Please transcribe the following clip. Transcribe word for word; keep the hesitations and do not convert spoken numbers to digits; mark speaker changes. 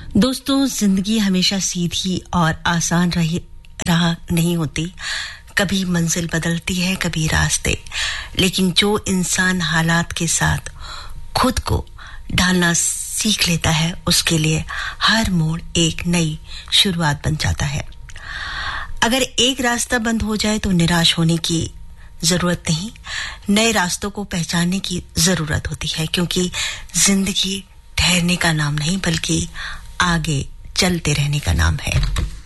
Speaker 1: दोस्तों, जिंदगी हमेशा सीधी और आसान रही राह नहीं होती। कभी मंजिल बदलती है, कभी रास्ते। लेकिन जो इंसान हालात के साथ खुद को ढालना सीख लेता है, उसके लिए हर मोड़ एक नई शुरुआत बन जाता है। अगर एक रास्ता बंद हो जाए तो निराश होने की जरूरत नहीं, नए रास्तों को पहचानने की जरूरत होती है, क्योंकि जिंदगी ठहरने का नाम नहीं बल्कि आगे चलते रहने का नाम है।